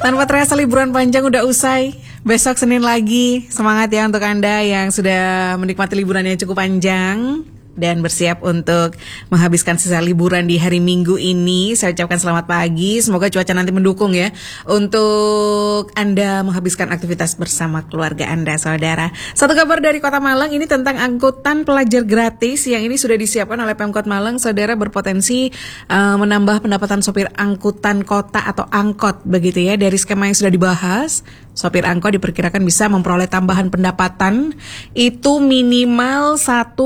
Tanpa terasa liburan panjang udah usai. Besok Senin lagi. Semangat ya untuk Anda yang sudah menikmati liburan yang cukup panjang dan bersiap untuk menghabiskan sisa liburan di hari Minggu ini. Saya ucapkan selamat pagi. Semoga cuaca nanti mendukung ya untuk Anda menghabiskan aktivitas bersama keluarga Anda, saudara. Satu kabar dari Kota Malang ini tentang angkutan pelajar gratis yang ini sudah disiapkan oleh Pemkot Malang, saudara, berpotensi menambah pendapatan sopir angkutan kota atau angkot begitu ya. Dari skema yang sudah dibahas, sopir angkot diperkirakan bisa memperoleh tambahan pendapatan itu minimal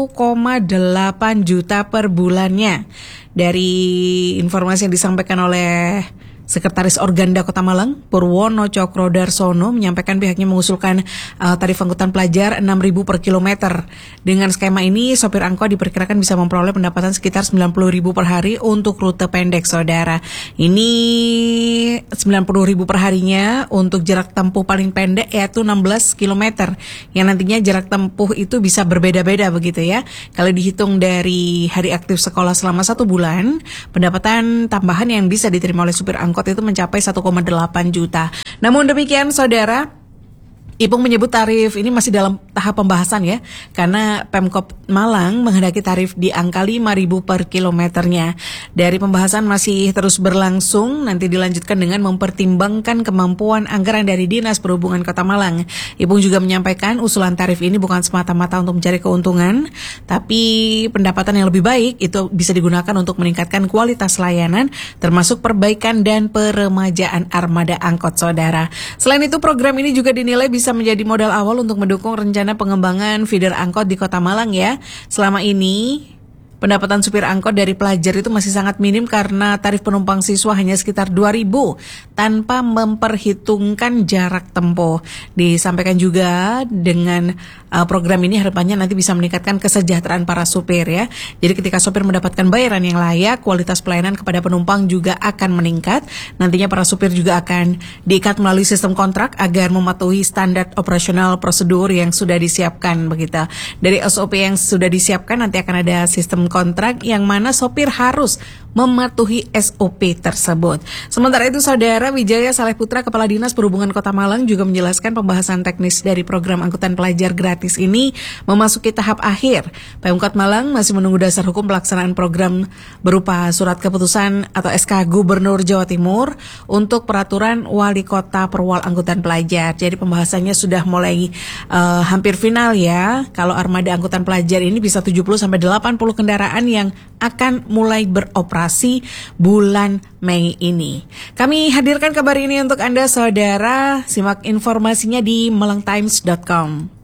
1,8 juta per bulannya. Dari informasi yang disampaikan oleh Sekretaris Organda Kota Malang, Purwono Cokro Darsono, menyampaikan pihaknya mengusulkan tarif angkutan pelajar 6.000 per kilometer. Dengan skema ini, sopir angkot diperkirakan bisa memperoleh pendapatan sekitar 90.000 per hari untuk rute pendek, saudara. Ini 90.000 per harinya untuk jarak tempuh paling pendek yaitu 16 kilometer. Yang nantinya jarak tempuh itu bisa berbeda-beda begitu ya. Kalau dihitung dari hari aktif sekolah selama 1 bulan, pendapatan tambahan yang bisa diterima oleh supir angkot itu mencapai 1,8 juta. Namun demikian, saudara, Ipung menyebut tarif ini masih dalam tahap pembahasan ya, karena Pemkot Malang menghendaki tarif di angka 5.000 per kilometernya. Dari pembahasan masih terus berlangsung, nanti dilanjutkan dengan mempertimbangkan kemampuan anggaran dari Dinas Perhubungan Kota Malang. Ipung juga menyampaikan usulan tarif ini bukan semata-mata untuk mencari keuntungan, tapi pendapatan yang lebih baik itu bisa digunakan untuk meningkatkan kualitas layanan, termasuk perbaikan dan peremajaan armada angkot, saudara. Selain itu, program ini juga dinilai bisa menjadi modal awal untuk mendukung rencana pengembangan feeder angkot di Kota Malang ya. Selama ini pendapatan supir angkot dari pelajar itu masih sangat minim karena tarif penumpang siswa hanya sekitar 2.000 tanpa memperhitungkan jarak tempuh. Disampaikan juga dengan program ini harapannya nanti bisa meningkatkan kesejahteraan para supir ya. Jadi ketika supir mendapatkan bayaran yang layak, kualitas pelayanan kepada penumpang juga akan meningkat. Nantinya para supir juga akan diikat melalui sistem kontrak agar mematuhi standar operasional prosedur yang sudah disiapkan begitu. Dari SOP yang sudah disiapkan nanti akan ada sistem kontrak yang mana sopir harus mematuhi SOP tersebut. Sementara itu, saudara, Wijaya Saleh Putra, Kepala Dinas Perhubungan Kota Malang juga menjelaskan pembahasan teknis dari program angkutan pelajar gratis ini memasuki tahap akhir. Pemkot Malang masih menunggu dasar hukum pelaksanaan program berupa surat keputusan atau SK Gubernur Jawa Timur untuk peraturan wali kota perwal angkutan pelajar. Jadi pembahasannya sudah mulai hampir final ya. Kalau armada angkutan pelajar ini bisa 70-80 kendaraan yang akan mulai beroperasi bulan Mei ini. Kami hadirkan kabar ini untuk Anda, saudara. Simak informasinya di melangtimes.com.